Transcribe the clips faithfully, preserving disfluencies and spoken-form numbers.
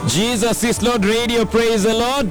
Jesus is Lord Radio, praise the Lord.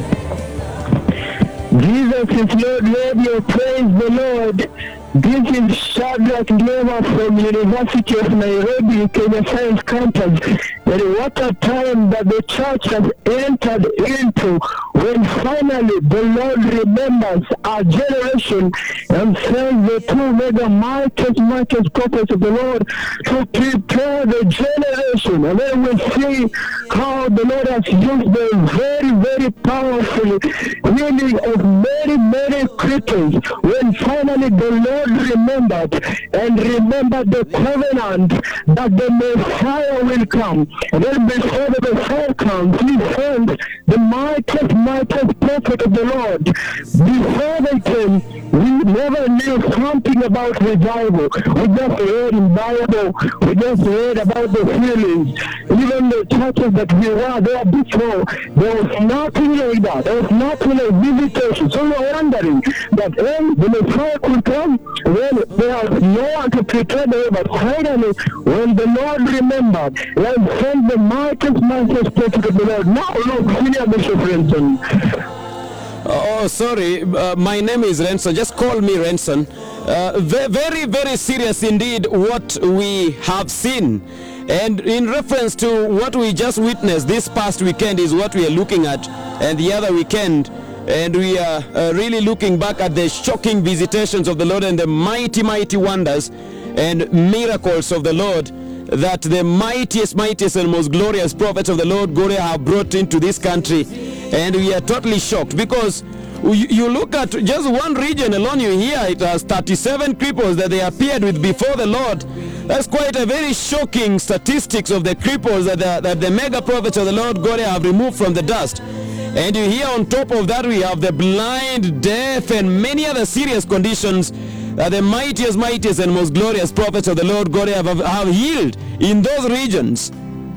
Jesus is Lord Radio, praise the Lord. This is Shadrach Lema from University of Nairobi, Kenya Science Campus. And what a time that the church has entered into when finally the Lord remembers our generation and sends the two mega mightiest, mightiest prophets of the Lord to prepare the generation. And then we see how the Lord has used them very, very powerfully, healing of many, many cripples when finally the Lord remembered and remembered the covenant that the Messiah will come. And then before the Messiah comes, he sends the mightiest, mightiest prophet of the Lord. Before they came, we never knew something about revival. We just read in Bible, we just read about the healings. Even the churches that we were there before, there was nothing like that. There was nothing like visitation. So we were wondering that when the Messiah could come, when there was no one to prepare the way, but finally, when the Lord remembered and sent the mightiest, mightiest prophet of the Lord. Now look, Senior Bishop Renson. Oh, sorry, uh, my name is Renson. Just call me Renson. Uh, very, very serious indeed what we have seen. And in reference to what we just witnessed this past weekend is what we are looking at, and the other weekend. And we are uh, really looking back at the shocking visitations of the Lord and the mighty, mighty wonders and miracles of the Lord that the mightiest, mightiest and most glorious prophets of the Lord Gloria have brought into this country. And we are totally shocked because you, you look at just one region alone, you hear it has thirty-seven cripples that they appeared with before the Lord. That's quite a very shocking statistics of the cripples that the, that the mega prophets of the Lord Gloria have removed from the dust. And you hear on top of that we have the blind, deaf, and many other serious conditions that the mightiest, mightiest, and most glorious prophets of the Lord God have, have healed in those regions.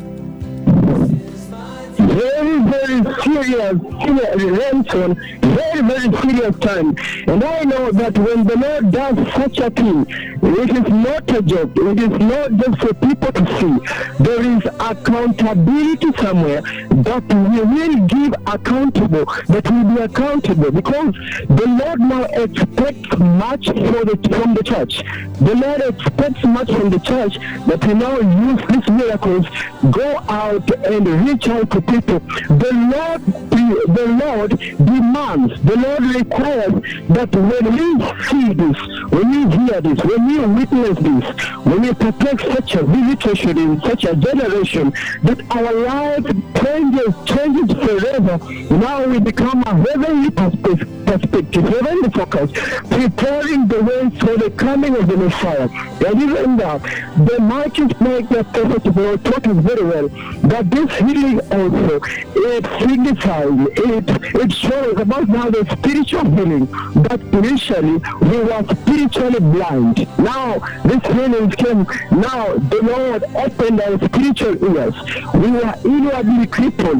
Very, very serious, serious Renson, very, very serious time. And I know that when the Lord does such a thing, it is not a joke. It is not just for people to see. There is accountability somewhere that we will give accountable, that will be accountable, because the Lord now expects much for the, from the church. The Lord expects much from the church that we now use these miracles, go out and reach out to people. The Lord, the Lord demands, the Lord requires that when we see this, when we hear this, when we witness this, when we partake such a visitation in such a generation, that our life changes, changes forever. Now we become a heavenly perspective, perspective, heavenly focus, preparing the way for the coming of the Messiah. And even that, the mightiest, mightiest prophet of the Lord taught us very well that this healing also, it signifies, it, it shows about now the spiritual healing, that initially we were spiritually blind. Now this healing came, now the Lord opened our spiritual ears. We were inwardly crippled.